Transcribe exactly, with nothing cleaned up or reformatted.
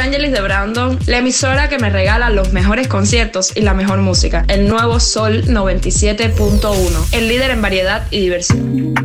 Angelis de Brandon, la emisora que me regala los mejores conciertos y la mejor música, el nuevo Sol noventa y siete punto uno, el líder en variedad y diversión.